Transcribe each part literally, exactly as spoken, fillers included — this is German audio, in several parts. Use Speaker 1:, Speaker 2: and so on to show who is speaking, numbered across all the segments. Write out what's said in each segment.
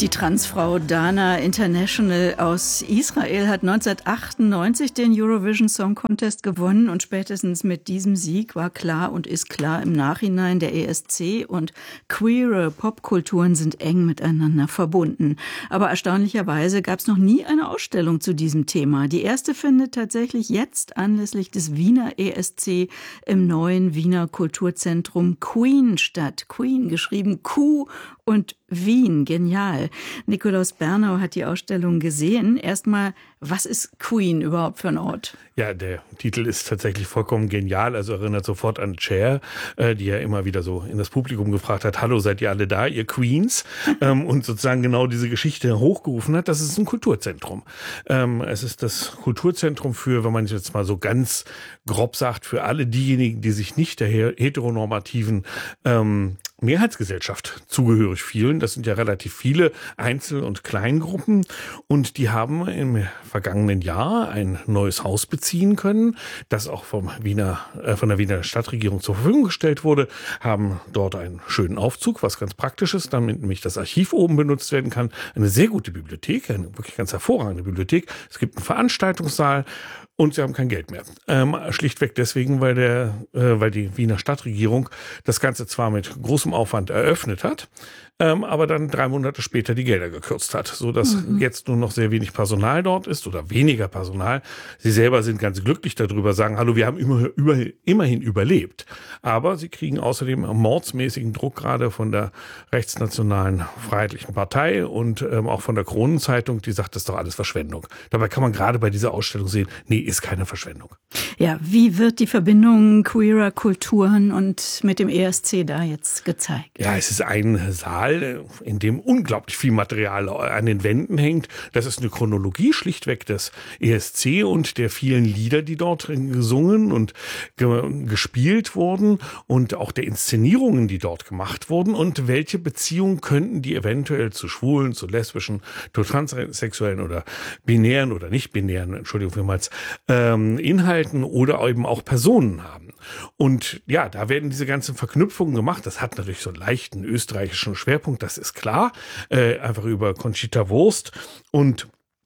Speaker 1: Die Transfrau Dana International aus Israel hat neunzehnhundertachtundneunzig den Eurovision Song Contest gewonnen und spätestens mit diesem Sieg war klar und ist klar im Nachhinein, der E S C und queere Popkulturen sind eng miteinander verbunden. Aber erstaunlicherweise gab es noch nie eine Ausstellung zu diesem Thema. Die erste findet tatsächlich jetzt anlässlich des Wiener E S C im neuen Wiener Kulturzentrum Queen statt. Queen geschrieben Q und Wien, genial. Nikolaus Bernau hat die Ausstellung gesehen. Erstmal, was ist Queen überhaupt für ein Ort?
Speaker 2: Ja, der Titel ist tatsächlich vollkommen genial, also erinnert sofort an Cher, äh, die ja immer wieder so in das Publikum gefragt hat, hallo, seid ihr alle da, ihr Queens? ähm, und sozusagen genau diese Geschichte hochgerufen hat. Das ist ein Kulturzentrum. Ähm, es ist das Kulturzentrum für, wenn man es jetzt mal so ganz grob sagt, für alle diejenigen, die sich nicht der heteronormativen ähm, Mehrheitsgesellschaft zugehörig fühlen. Das sind ja relativ viele Einzel- und Kleingruppen und die haben im vergangenen Jahr ein neues Haus beziehen können, das auch vom Wiener, äh, von der Wiener Stadtregierung zur Verfügung gestellt wurde, haben dort einen schönen Aufzug, was ganz praktisch ist, damit nämlich das Archiv oben benutzt werden kann. Eine sehr gute Bibliothek, eine wirklich ganz hervorragende Bibliothek. Es gibt einen Veranstaltungssaal. Und sie haben kein Geld mehr. Ähm, schlichtweg deswegen, weil der, äh, weil die Wiener Stadtregierung das Ganze zwar mit großem Aufwand eröffnet hat, ähm, aber dann drei Monate später die Gelder gekürzt hat, so dass mhm. jetzt nur noch sehr wenig Personal dort ist oder weniger Personal. Sie selber sind ganz glücklich darüber, sagen, hallo, wir haben immer, über, immerhin überlebt. Aber sie kriegen außerdem mordsmäßigen Druck gerade von der rechtsnationalen Freiheitlichen Partei und ähm, auch von der Kronenzeitung, die sagt, das ist doch alles Verschwendung. Dabei kann man gerade bei dieser Ausstellung sehen, nee, ist keine Verschwendung.
Speaker 1: Ja, wie wird die Verbindung queerer Kulturen und mit dem E S C da jetzt gezeigt?
Speaker 2: Ja, es ist ein Saal, in dem unglaublich viel Material an den Wänden hängt. Das ist eine Chronologie schlichtweg des E S C und der vielen Lieder, die dort gesungen und ge- gespielt wurden und auch der Inszenierungen, die dort gemacht wurden und welche Beziehungen könnten die eventuell zu Schwulen, zu Lesbischen, zu Transsexuellen oder Binären oder Nicht-Binären, Entschuldigung vielmals, ähm, Inhalten oder eben auch Personen haben. Und ja, da werden diese ganzen Verknüpfungen gemacht. Das hat natürlich so einen leichten österreichischen Schwerpunkt, das ist klar. Äh, einfach über Conchita Wurst und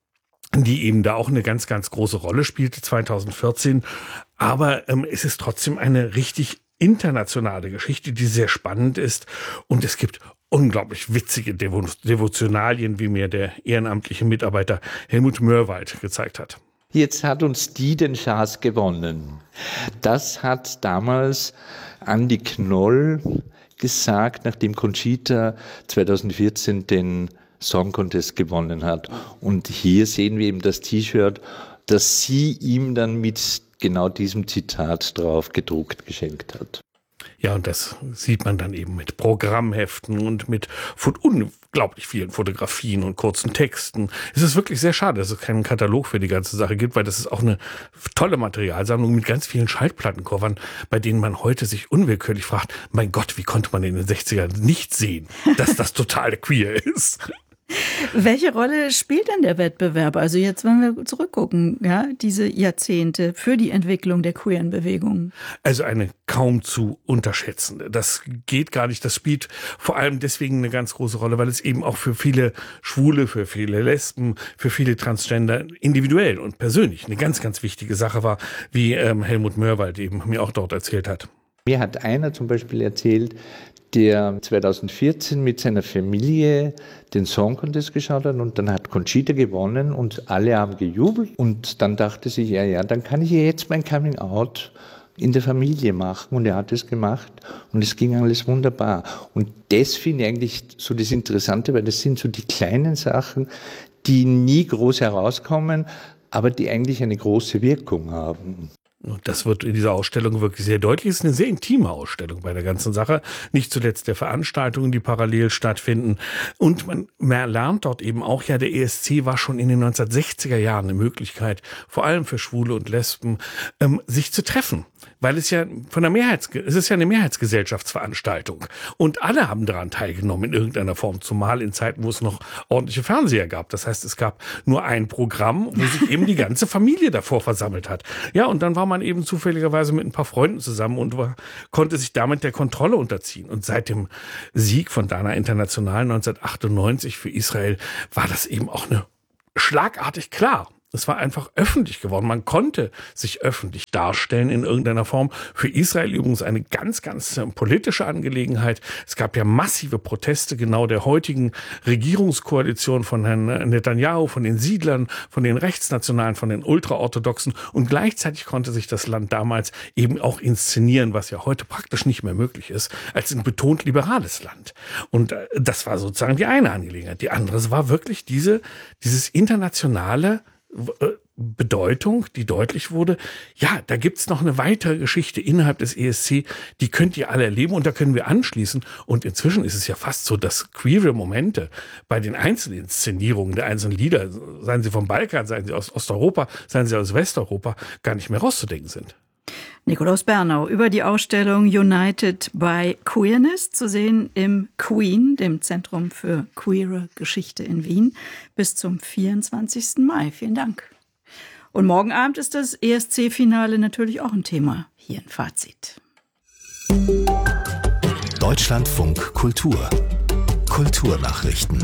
Speaker 2: die eben da auch eine ganz, ganz große Rolle spielte zweitausendvierzehn. Aber ähm, es ist trotzdem eine richtig internationale Geschichte, die sehr spannend ist. Und es gibt unglaublich witzige Devo- Devotionalien, wie mir der ehrenamtliche Mitarbeiter Helmut Mörwald gezeigt hat.
Speaker 3: Jetzt hat uns die den Schaß gewonnen. Das hat damals Andi Knoll gesagt, nachdem Conchita zweitausendvierzehn den Song Contest gewonnen hat. Und hier sehen wir eben das T-Shirt, das sie ihm dann mit genau diesem Zitat drauf gedruckt geschenkt hat.
Speaker 2: Ja, und das sieht man dann eben mit Programmheften und mit unglaublich vielen Fotografien und kurzen Texten. Es ist wirklich sehr schade, dass es keinen Katalog für die ganze Sache gibt, weil das ist auch eine tolle Materialsammlung mit ganz vielen Schallplattencovern, bei denen man heute sich unwillkürlich fragt, mein Gott, wie konnte man in den sechzigern nicht sehen, dass das total queer ist?
Speaker 1: Welche Rolle spielt denn der Wettbewerb? Also jetzt, wenn wir zurückgucken, ja, diese Jahrzehnte für die Entwicklung der queeren Bewegung.
Speaker 2: Also eine kaum zu unterschätzende. Das geht gar nicht. Das spielt vor allem deswegen eine ganz große Rolle, weil es eben auch für viele Schwule, für viele Lesben, für viele Transgender individuell und persönlich eine ganz, ganz wichtige Sache war, wie ähm, Helmut Mörwald eben mir auch dort erzählt hat.
Speaker 3: Mir hat einer zum Beispiel erzählt, der zweitausendvierzehn mit seiner Familie den Song Contest geschaut hat und dann hat Conchita gewonnen und alle haben gejubelt und dann dachte sich, ja, ja, dann kann ich ja jetzt mein Coming Out in der Familie machen und er hat es gemacht und es ging alles wunderbar. Und das finde ich eigentlich so das Interessante, weil das sind so die kleinen Sachen, die nie groß herauskommen, aber die eigentlich eine große Wirkung haben.
Speaker 2: Und das wird in dieser Ausstellung wirklich sehr deutlich. Es ist eine sehr intime Ausstellung bei der ganzen Sache. Nicht zuletzt der Veranstaltungen, die parallel stattfinden. Und man, man lernt dort eben auch, ja, der E S C war schon in den neunzehnhundertsechziger Jahren eine Möglichkeit, vor allem für Schwule und Lesben, ähm, sich zu treffen. Weil es ja von der Mehrheits, es ist ja eine Mehrheitsgesellschaftsveranstaltung. Und alle haben daran teilgenommen in irgendeiner Form, zumal in Zeiten, wo es noch ordentliche Fernseher gab. Das heißt, es gab nur ein Programm, wo sich eben die ganze Familie davor versammelt hat. Ja, und dann war man man eben zufälligerweise mit ein paar Freunden zusammen und war, konnte sich damit der Kontrolle unterziehen. Und seit dem Sieg von Dana International neunzehnhundertachtundneunzig für Israel war das eben auch eine schlagartig klar. Es war einfach öffentlich geworden. Man konnte sich öffentlich darstellen in irgendeiner Form. Für Israel übrigens eine ganz, ganz politische Angelegenheit. Es gab ja massive Proteste genau der heutigen Regierungskoalition von Herrn Netanyahu, von den Siedlern, von den Rechtsnationalen, von den Ultraorthodoxen. Und gleichzeitig konnte sich das Land damals eben auch inszenieren, was ja heute praktisch nicht mehr möglich ist, als ein betont liberales Land. Und das war sozusagen die eine Angelegenheit. Die andere war wirklich diese, dieses internationale Bedeutung, die deutlich wurde, ja, da gibt's noch eine weitere Geschichte innerhalb des E S C, die könnt ihr alle erleben und da können wir anschließen. Und inzwischen ist es ja fast so, dass queere Momente bei den einzelnen Inszenierungen der einzelnen Lieder, seien sie vom Balkan, seien sie aus Osteuropa, seien sie aus Westeuropa, gar nicht mehr rauszudenken sind.
Speaker 1: Nikolaus Bernau über die Ausstellung United by Queerness, zu sehen im Queen, dem Zentrum für queere Geschichte in Wien, bis zum vierundzwanzigsten Mai. Vielen Dank. Und morgen Abend ist das E S C-Finale natürlich auch ein Thema hier in Fazit.
Speaker 4: Deutschlandfunk Kultur. Kulturnachrichten.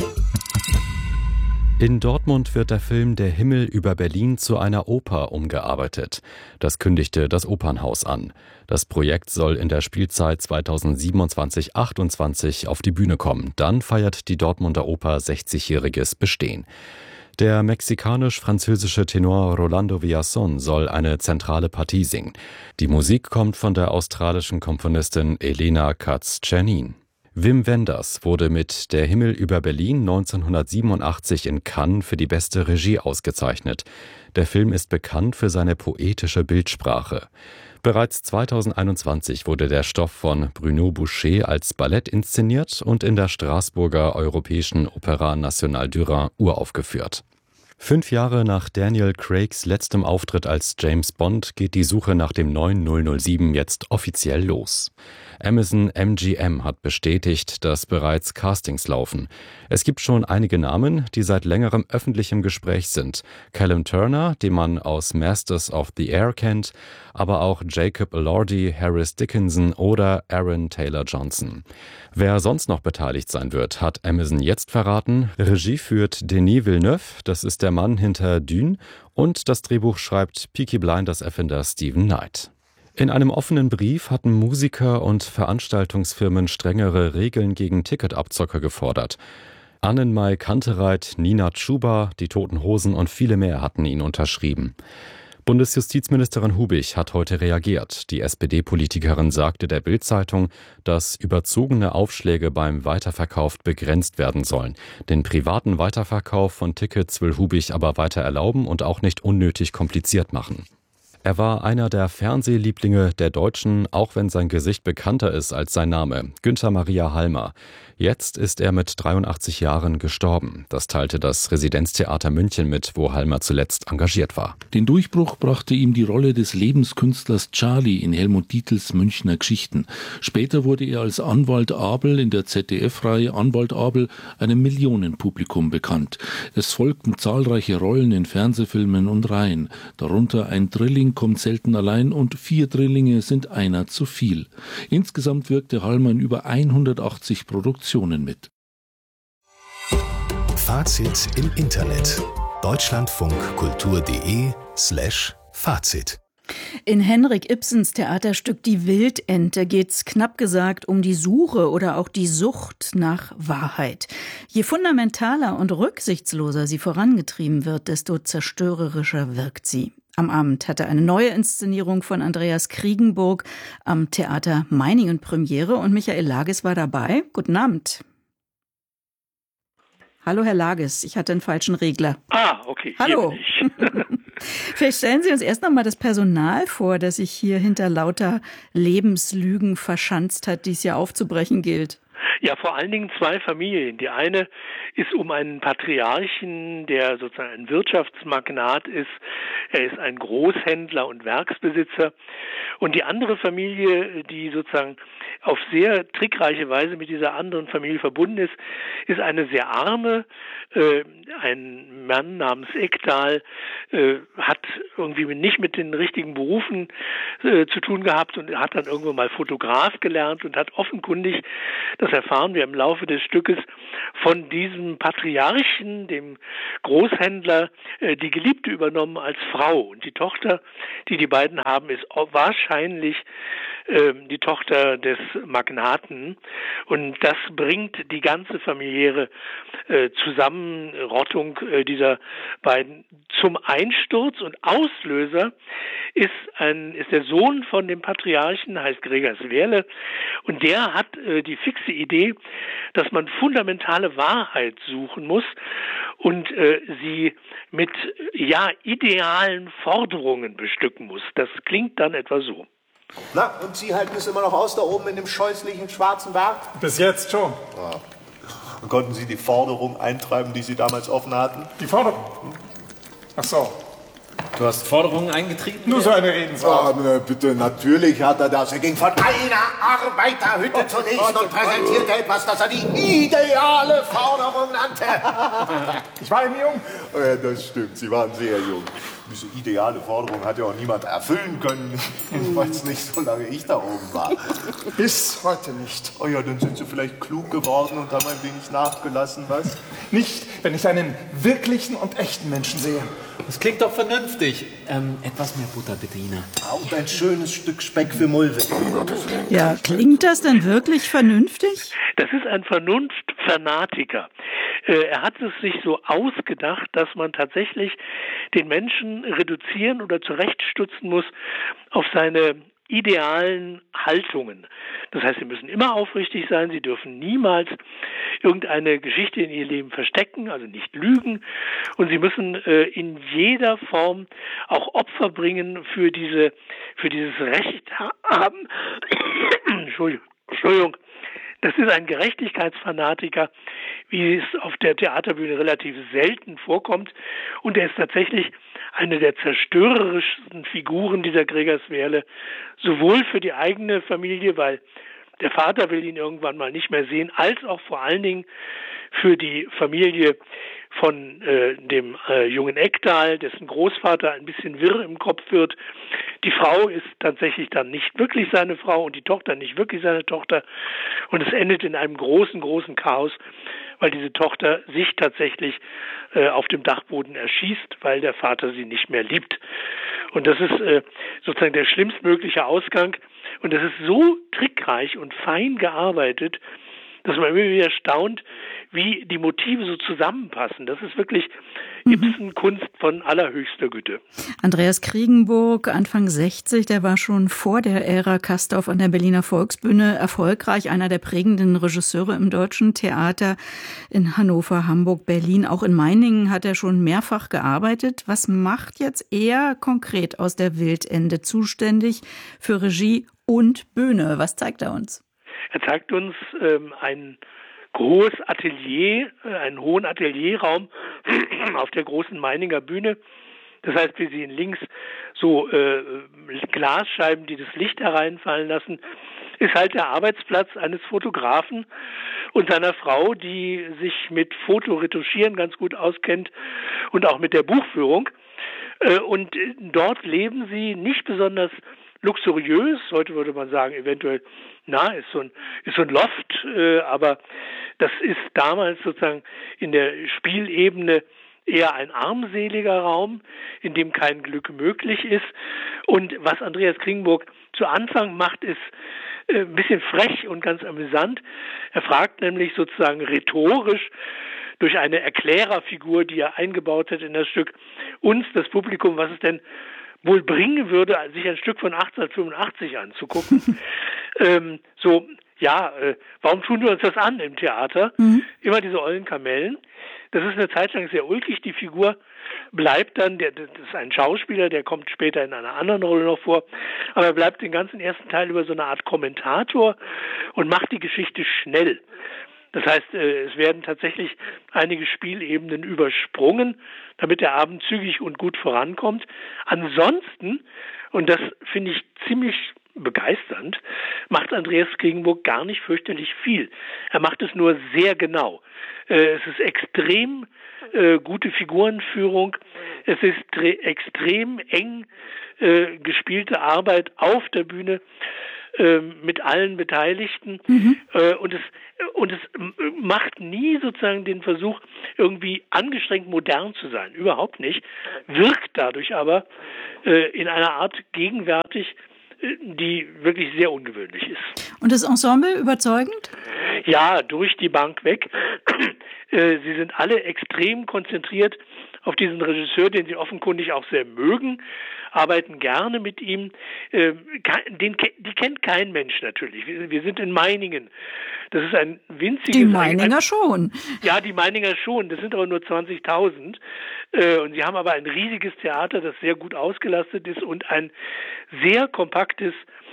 Speaker 5: In Dortmund wird der Film Der Himmel über Berlin zu einer Oper umgearbeitet. Das kündigte das Opernhaus an. Das Projekt soll in der Spielzeit zweitausendsiebenundzwanzig achtundzwanzig auf die Bühne kommen. Dann feiert die Dortmunder Oper sechzigjähriges Bestehen. Der mexikanisch-französische Tenor Rolando Villazón soll eine zentrale Partie singen. Die Musik kommt von der australischen Komponistin Elena Katz-Czernin. Wim Wenders wurde mit Der Himmel über Berlin neunzehnhundertsiebenundachtzig in Cannes für die beste Regie ausgezeichnet. Der Film ist bekannt für seine poetische Bildsprache. Bereits zweitausendeinundzwanzig wurde der Stoff von Bruno Boucher als Ballett inszeniert und in der Straßburger Europäischen Opéra Nationale du Rhin uraufgeführt. Fünf Jahre nach Daniel Craigs letztem Auftritt als James Bond geht die Suche nach dem neuen null null sieben jetzt offiziell los. Amazon M G M hat bestätigt, dass bereits Castings laufen. Es gibt schon einige Namen, die seit längerem öffentlich im Gespräch sind. Callum Turner, den man aus Masters of the Air kennt, aber auch Jacob Elordi, Harris Dickinson oder Aaron Taylor-Johnson. Wer sonst noch beteiligt sein wird, hat Amazon jetzt verraten. Regie führt Denis Villeneuve, das ist der Mann hinter Dune, und das Drehbuch schreibt Peaky Blinders-Erfinder Steven Knight. In einem offenen Brief hatten Musiker und Veranstaltungsfirmen strengere Regeln gegen Ticketabzocker gefordert. Annenmai Kantereit, Nina Chuba, die Toten Hosen und viele mehr hatten ihn unterschrieben. Bundesjustizministerin Hubich hat heute reagiert. Die S P D-Politikerin sagte der Bild-Zeitung, dass überzogene Aufschläge beim Weiterverkauf begrenzt werden sollen. Den privaten Weiterverkauf von Tickets will Hubich aber weiter erlauben und auch nicht unnötig kompliziert machen. Er war einer der Fernsehlieblinge der Deutschen, auch wenn sein Gesicht bekannter ist als sein Name, Günther Maria Halmer. Jetzt ist er mit dreiundachtzig Jahren gestorben. Das teilte das Residenztheater München mit, wo Halmer zuletzt engagiert war.
Speaker 6: Den Durchbruch brachte ihm die Rolle des Lebenskünstlers Charlie in Helmut Dietls Münchner Geschichten. Später wurde er als Anwalt Abel in der Z D F-Reihe Anwalt Abel einem Millionenpublikum bekannt. Es folgten zahlreiche Rollen in Fernsehfilmen und Reihen, darunter Ein Drilling kommt selten allein und Vier Drillinge sind einer zu viel. Insgesamt wirkte Halmer in über hundertachtzig Produktionen mit.
Speaker 4: Fazit im Internet. deutschlandfunkkultur.de slash Fazit.
Speaker 1: In Henrik Ibsens Theaterstück Die Wildente geht's knapp gesagt um die Suche oder auch die Sucht nach Wahrheit. Je fundamentaler und rücksichtsloser sie vorangetrieben wird, desto zerstörerischer wirkt sie. Am Abend hatte eine neue Inszenierung von Andreas Kriegenburg am Theater Meiningen Premiere und Michael Lages war dabei. Guten Abend. Hallo, Herr Lages, ich hatte einen falschen Regler.
Speaker 7: Ah, okay.
Speaker 1: Hallo. Vielleicht stellen Sie uns erst noch mal das Personal vor, das sich hier hinter lauter Lebenslügen verschanzt hat, die es ja aufzubrechen gilt.
Speaker 7: Ja, vor allen Dingen zwei Familien. Die eine ist um einen Patriarchen, der sozusagen ein Wirtschaftsmagnat ist. Er ist ein Großhändler und Werksbesitzer. Und die andere Familie, die sozusagen auf sehr trickreiche Weise mit dieser anderen Familie verbunden ist, ist eine sehr arme. Äh, ein Mann namens Ekdal äh, hat irgendwie nicht mit den richtigen Berufen äh, zu tun gehabt und hat dann irgendwann mal Fotograf gelernt und hat offenkundig, das erfahren wir im Laufe des Stückes, von diesem Patriarchen, dem Großhändler, äh, die Geliebte übernommen als Frau. Und die Tochter, die die beiden haben, ist wahrscheinlich äh, die Tochter des Magnaten. Und das bringt die ganze familiäre äh, Zusammenrottung äh, dieser beiden zum Einsturz. Und Auslöser ist ein ist der Sohn von dem Patriarchen, heißt Gregers Werle. Und der hat äh, die fixe Idee, dass man fundamentale Wahrheit suchen muss und äh, sie mit ja idealen Forderungen bestücken muss. Das klingt dann etwa so.
Speaker 8: Na, und Sie halten es immer noch aus da oben in dem scheußlichen schwarzen Berg?
Speaker 9: Bis jetzt schon.
Speaker 8: Ja. Und konnten Sie die Forderung eintreiben, die Sie damals offen hatten?
Speaker 9: Die Forderung? Ach so.
Speaker 10: Du hast Forderungen eingetrieben?
Speaker 9: Nur so eine Redensart.
Speaker 8: Ja, bitte, natürlich hat er das. Er ging von einer Arbeiterhütte zur nächsten und präsentierte etwas, das er die ideale Forderung nannte.
Speaker 9: Ich war eben jung.
Speaker 8: Ja, das stimmt, Sie waren sehr jung. Diese ideale Forderung hat ja auch niemand erfüllen können, jedenfalls nicht, solange ich da oben war.
Speaker 9: Bis heute nicht.
Speaker 8: Oh ja, dann sind Sie vielleicht klug geworden und haben ein wenig nachgelassen, was?
Speaker 9: Nicht, wenn ich einen wirklichen und echten Menschen sehe.
Speaker 10: Das klingt doch vernünftig. Ähm, etwas mehr Butter, bitte, Ina.
Speaker 8: Und ein schönes Stück Speck für Mulve.
Speaker 1: Ja, klingt das denn wirklich vernünftig?
Speaker 7: Das ist ein Vernunftfanatiker. Er hat es sich so ausgedacht, dass man tatsächlich den Menschen reduzieren oder zurechtstutzen muss auf seine idealen Haltungen. Das heißt, sie müssen immer aufrichtig sein, sie dürfen niemals irgendeine Geschichte in ihr Leben verstecken, also nicht lügen, und sie müssen äh, in jeder Form auch Opfer bringen für diese, für dieses Recht haben. Entschuldigung. Entschuldigung. Das ist ein Gerechtigkeitsfanatiker, wie es auf der Theaterbühne relativ selten vorkommt. Und er ist tatsächlich eine der zerstörerischsten Figuren dieser Gregers Werle, sowohl für die eigene Familie, weil der Vater will ihn irgendwann mal nicht mehr sehen, als auch vor allen Dingen für die Familie von äh, dem äh, jungen Ekdal, dessen Großvater ein bisschen wirr im Kopf wird. Die Frau ist tatsächlich dann nicht wirklich seine Frau und die Tochter nicht wirklich seine Tochter. Und es endet in einem großen, großen Chaos, weil diese Tochter sich tatsächlich äh, auf dem Dachboden erschießt, weil der Vater sie nicht mehr liebt. Und das ist äh, sozusagen der schlimmstmögliche Ausgang. Und das ist so trickreich und fein gearbeitet, dass man immer wieder staunt, wie die Motive so zusammenpassen. Das ist wirklich Ibsen-Kunst von allerhöchster Güte.
Speaker 1: Andreas Kriegenburg, Anfang sechzig, der war schon vor der Ära Castorf an der Berliner Volksbühne erfolgreich, einer der prägenden Regisseure im deutschen Theater in Hannover, Hamburg, Berlin. Auch in Meiningen hat er schon mehrfach gearbeitet. Was macht jetzt er konkret aus der Wildende zuständig für Regie und Bühne? Was zeigt er uns?
Speaker 7: Er zeigt uns ähm, ein großes Atelier, äh, einen hohen Atelierraum auf der großen Meininger Bühne. Das heißt, wir sehen links so äh, Glasscheiben, die das Licht hereinfallen lassen. Ist halt der Arbeitsplatz eines Fotografen und seiner Frau, die sich mit Fotoretuschieren ganz gut auskennt und auch mit der Buchführung. Äh, und dort leben sie nicht besonders luxuriös, heute würde man sagen, eventuell, na, ist so ein, ist so ein Loft, äh, aber das ist damals sozusagen in der Spielebene eher ein armseliger Raum, in dem kein Glück möglich ist. Und was Andreas Kriegenburg zu Anfang macht, ist äh, ein bisschen frech und ganz amüsant. Er fragt nämlich sozusagen rhetorisch durch eine Erklärerfigur, die er eingebaut hat in das Stück, uns, das Publikum, was es denn wohl bringen würde, sich ein Stück von achtzehnhundertfünfundachtzig anzugucken. ähm, so, ja, äh, warum tun wir uns das an im Theater? Mhm. Immer diese ollen Kamellen. Das ist eine Zeit lang sehr ulkig. Die Figur bleibt dann, der, das ist ein Schauspieler, der kommt später in einer anderen Rolle noch vor, aber er bleibt den ganzen ersten Teil über so eine Art Kommentator und macht die Geschichte schnell. Das heißt, es werden tatsächlich einige Spielebenen übersprungen, damit der Abend zügig und gut vorankommt. Ansonsten, und das finde ich ziemlich begeisternd, macht Andreas Kringburg gar nicht fürchterlich viel. Er macht es nur sehr genau. Es ist extrem äh, gute Figurenführung. Es ist tre- extrem eng äh, gespielte Arbeit auf der Bühne äh, mit allen Beteiligten. Mhm. Äh, und es und es macht nie sozusagen den Versuch, irgendwie angestrengt modern zu sein. Überhaupt nicht. Wirkt dadurch aber äh, in einer Art gegenwärtig, die wirklich sehr ungewöhnlich ist.
Speaker 1: Und das Ensemble überzeugend?
Speaker 7: Ja, durch die Bank weg. Sie sind alle extrem konzentriert auf diesen Regisseur, den sie offenkundig auch sehr mögen, arbeiten gerne mit ihm. Den, die kennt kein Mensch natürlich. Wir sind in Meiningen. Das ist ein winziges...
Speaker 1: Die Meininger ein, schon.
Speaker 7: Ja, die Meininger schon. Das sind aber nur zwanzigtausend. Und sie haben aber ein riesiges Theater, das sehr gut ausgelastet ist und ein sehr kompaktes,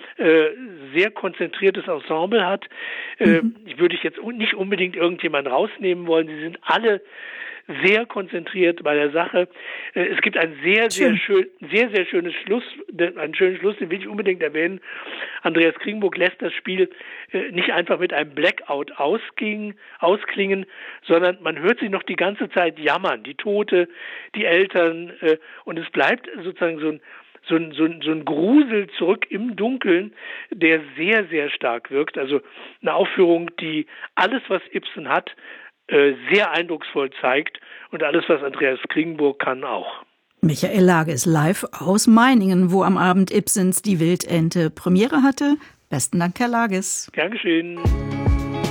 Speaker 7: sehr konzentriertes Ensemble hat. Mhm. Ich würde ich jetzt nicht unbedingt irgendjemanden rausnehmen wollen. Sie sind alle sehr konzentriert bei der Sache. Es gibt ein sehr, sehr schön, sehr, sehr schönes Schluss, einen schönen Schluss, den will ich unbedingt erwähnen. Andreas Kringburg lässt das Spiel nicht einfach mit einem Blackout ausging, ausklingen, sondern man hört sie noch die ganze Zeit jammern, die Tote, die Eltern, und es bleibt sozusagen so ein So ein, so, ein, so ein Grusel zurück im Dunkeln, der sehr, sehr stark wirkt. Also eine Aufführung, die alles, was Ibsen hat, sehr eindrucksvoll zeigt und alles, was Andreas Kringburg kann, auch.
Speaker 1: Michael Lage ist live aus Meiningen, wo am Abend Ibsens Die Wildente Premiere hatte. Besten Dank, Herr Lages.
Speaker 7: Gern geschehen.